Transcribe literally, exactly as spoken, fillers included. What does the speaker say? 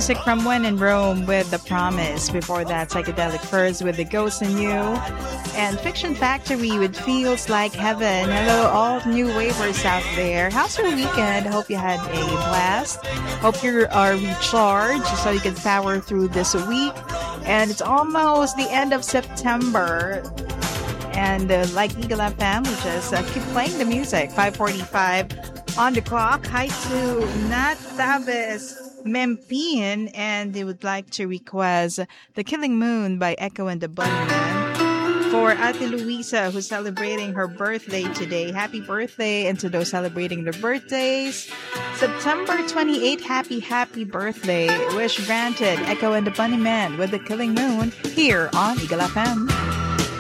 music from When in Rome with The Promise. Before that, Psychedelic Furs with The Ghost in You. And Fiction Factory with Feels Like Heaven. Hello, all new wavers out there. How's your weekend? Hope you had a blast. Hope you are recharged so you can power through this week. And it's almost the end of September. And uh, like Eagle F M, we just uh, keep playing the music. five forty-five on the clock. Hi to Nat Tavis Mempin, and they would like to request The Killing Moon by Echo and the Bunnymen. For Ate Luisa, who's celebrating her birthday today, happy birthday. And to those celebrating their birthdays, September twenty-eighth, happy, happy birthday. Wish granted. Echo and the Bunnymen with The Killing Moon here on Eagle F M.